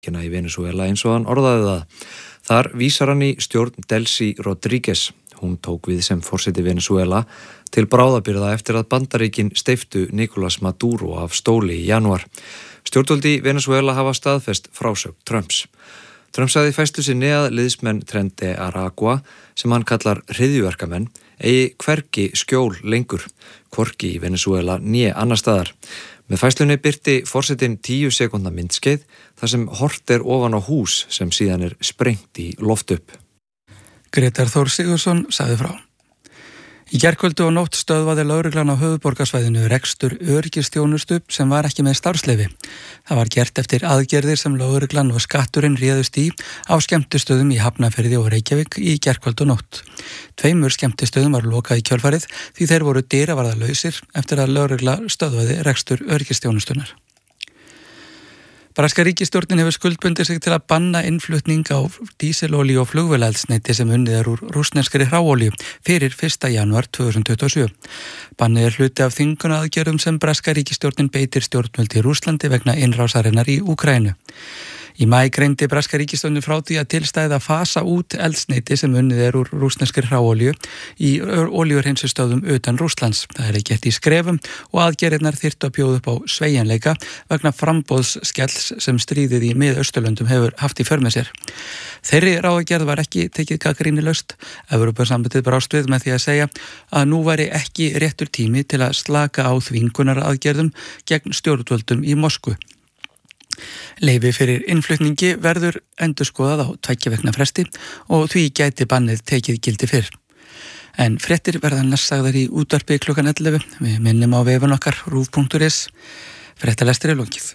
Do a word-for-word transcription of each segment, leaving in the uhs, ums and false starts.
í Venesúela eins og hann orðaði það. Þar vísar hann í stjórn Delcy Rodríguez. Hún tók við sem forseti Venesúela til bráðabirgða eftir að Bandaríkin steyptu Nicolás Maduro af stóli í janúar. Stjórnvöld í Venesúela hafa staðfest frásögn Trumps. Trump sagði í færslu sinni að liðsmenn Tren de Aragua, sem hann kallar hryðjuverkamenn, eigi hvergi skjól lengur, hvorki í Venesúela né annar staðar. Með færslunni birti forsetinn tíu sekúndna myndskeið þar sem hort er ofan á hús sem síðan er sprengt í loft upp. Grétar Þór Sigurðsson sagði frá. Í gærkvöldu og nótt stöðvaði lögreglan á höfuðborgarsvæðinu rekstur öryggisþjónustu sem var ekki með starfsleyfi. Það var gert eftir aðgerðir sem lögreglan og skatturinn réðust í á skemmtistöðum í Hafnarfirði og Reykjavík í gærkvöldu og nótt. Tveimur skemmtistöðum var lokað í kjölfarið því þeir voru dyravarðalausir eftir að lögregla stöðvaði rekstur öryggisþjónustunar. Breska ríkisstjórnin hefur skuldbundið sig til að banna innflutning á dísilolíu og flugvélaeldsneyti sem unnið er úr rússneskri hráolíu fyrir fyrsta janúar tvö þúsund tuttugu og sjö. Bannið er hluti af þvingunaraðgerðum sem breska ríkisstjórnin beitir stjórnvöld í Rússlandi vegna innrásarinnar í Úkraínu. Í maí greindi breska ríkisstjórnin frá því að tilstæði að fasa út eldsneyti sem unnið er úr rússneskri hráolíu í olíuhreinsustöðvum utan Rússlands. Það er gert í skrefum og aðgerðirnar þyrftu að bjóða upp á sveigjanleika vegna framboðsskells sem stríðið í Mið-Austurlöndum hefur haft í för með sér. Þeirri ráðagerð var ekki tekið gagnrýnislaust. Evrópusambandið brást við með því að segja að nú væri ekki réttur tími til að slaka á þvingunaraðgerðum gegn stjórnvöldum í Moskvu. Leyfi fyrir innflutningi verður endurskoðað á tveggja vikna fresti og því gæti bannið tekið gildi fyrr. En fréttir verða næst sagðar í útvarpi klukkan ellefu. Við minnum á vefun okkar rúv punktur is. Fréttalestur er lokið.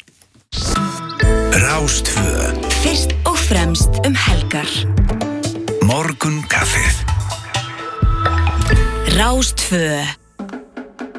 Rástvö. Fyrst og fremst um helgar. Morgun kaffið. Rástvö.